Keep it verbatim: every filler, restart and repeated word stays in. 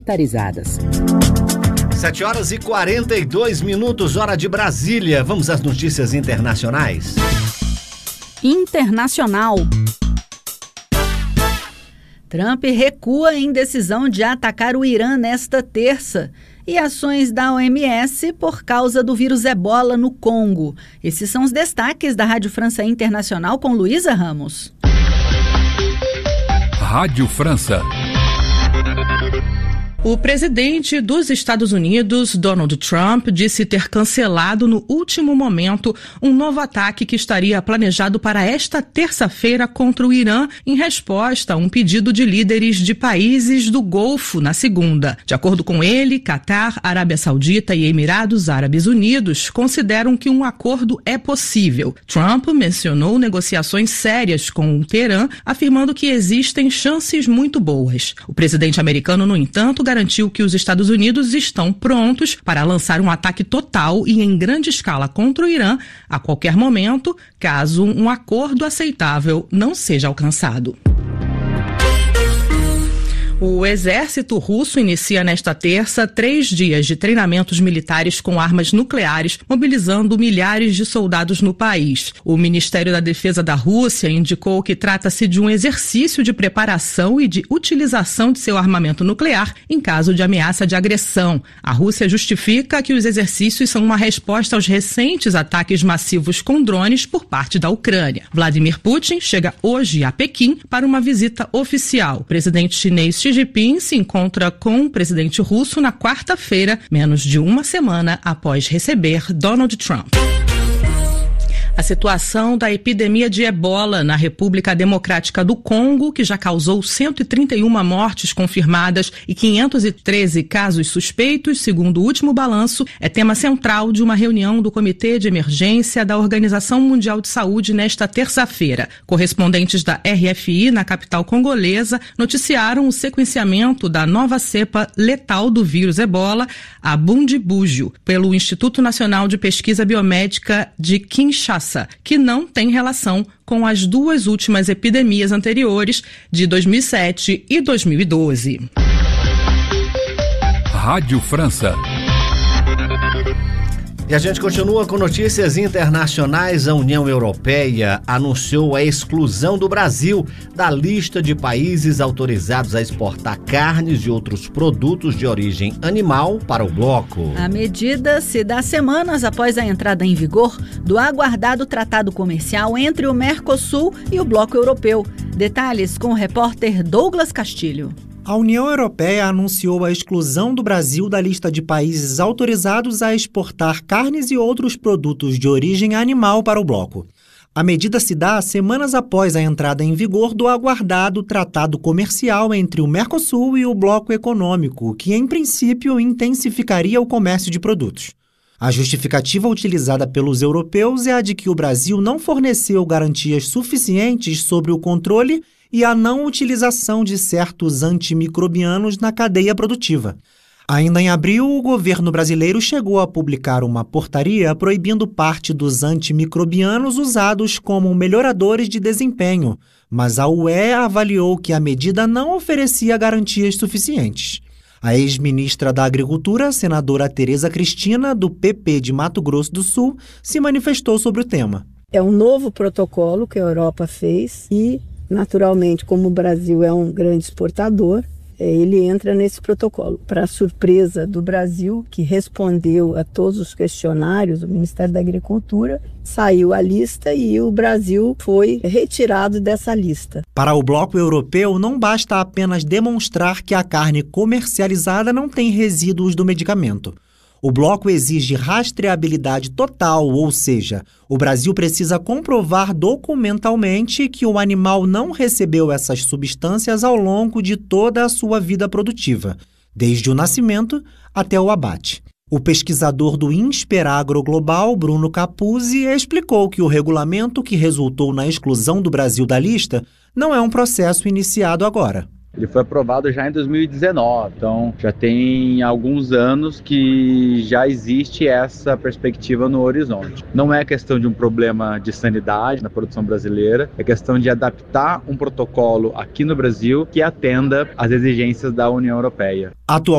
militarizadas. sete horas e quarenta e dois minutos, hora de Brasília. Vamos às notícias internacionais. Internacional. Trump recua em decisão de atacar o Irã nesta terça. E ações da O M S por causa do vírus Ebola no Congo. Esses são os destaques da Rádio França Internacional com Luísa Ramos. Rádio França. O presidente dos Estados Unidos, Donald Trump, disse ter cancelado no último momento um novo ataque que estaria planejado para esta terça-feira contra o Irã, em resposta a um pedido de líderes de países do Golfo na segunda. De acordo com ele, Catar, Arábia Saudita e Emirados Árabes Unidos consideram que um acordo é possível. Trump mencionou negociações sérias com o Teherã, afirmando que existem chances muito boas. O presidente americano, no entanto, garantiu que os Estados Unidos estão prontos para lançar um ataque total e em grande escala contra o Irã a qualquer momento, caso um acordo aceitável não seja alcançado. O exército russo inicia nesta terça três dias de treinamentos militares com armas nucleares, mobilizando milhares de soldados no país. O Ministério da Defesa da Rússia indicou que trata-se de um exercício de preparação e de utilização de seu armamento nuclear em caso de ameaça de agressão. A Rússia justifica que os exercícios são uma resposta aos recentes ataques massivos com drones por parte da Ucrânia. Vladimir Putin chega hoje a Pequim para uma visita oficial. O presidente chinês Xi Xi Jinping se encontra com o presidente russo na quarta-feira, menos de uma semana após receber Donald Trump. A situação da epidemia de Ebola na República Democrática do Congo, que já causou cento e trinta e uma mortes confirmadas e quinhentos e treze casos suspeitos, segundo o último balanço, é tema central de uma reunião do Comitê de Emergência da Organização Mundial de Saúde nesta terça-feira. Correspondentes da R F I na capital congolesa noticiaram o sequenciamento da nova cepa letal do vírus Ebola, a Bundibugyo, pelo Instituto Nacional de Pesquisa Biomédica de Kinshasa, que não tem relação com as duas últimas epidemias anteriores, de dois mil e sete e dois mil e doze. Rádio França. E a gente continua com notícias internacionais. A União Europeia anunciou a exclusão do Brasil da lista de países autorizados a exportar carnes e outros produtos de origem animal para o bloco. A medida se dá semanas após a entrada em vigor do aguardado tratado comercial entre o Mercosul e o bloco europeu. Detalhes com o repórter Douglas Castilho. A União Europeia anunciou a exclusão do Brasil da lista de países autorizados a exportar carnes e outros produtos de origem animal para o bloco. A medida se dá semanas após a entrada em vigor do aguardado tratado comercial entre o Mercosul e o bloco econômico, que, em princípio, intensificaria o comércio de produtos. A justificativa utilizada pelos europeus é a de que o Brasil não forneceu garantias suficientes sobre o controle e a não utilização de certos antimicrobianos na cadeia produtiva. Ainda em abril, o governo brasileiro chegou a publicar uma portaria proibindo parte dos antimicrobianos usados como melhoradores de desempenho, mas a U E avaliou que a medida não oferecia garantias suficientes. A ex-ministra da Agricultura, senadora Tereza Cristina, do P P de Mato Grosso do Sul, se manifestou sobre o tema. É um novo protocolo que a Europa fez e, naturalmente, como o Brasil é um grande exportador, ele entra nesse protocolo. Para surpresa do Brasil, que respondeu a todos os questionários do Ministério da Agricultura, saiu a lista e o Brasil foi retirado dessa lista. Para o bloco europeu, não basta apenas demonstrar que a carne comercializada não tem resíduos do medicamento. O bloco exige rastreabilidade total, ou seja, o Brasil precisa comprovar documentalmente que o animal não recebeu essas substâncias ao longo de toda a sua vida produtiva, desde o nascimento até o abate. O pesquisador do INSPER Agroglobal, Bruno Capuzzi, explicou que o regulamento que resultou na exclusão do Brasil da lista não é um processo iniciado agora. Ele foi aprovado já em dois mil e dezenove, então já tem alguns anos que já existe essa perspectiva no horizonte. Não é questão de um problema de sanidade na produção brasileira, é questão de adaptar um protocolo aqui no Brasil que atenda às exigências da União Europeia. Atualmente,